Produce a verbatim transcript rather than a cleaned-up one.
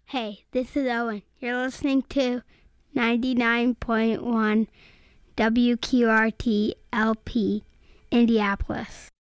Hey, this is Owen. You're listening to ninety-nine point one W Q R T L P, Indianapolis.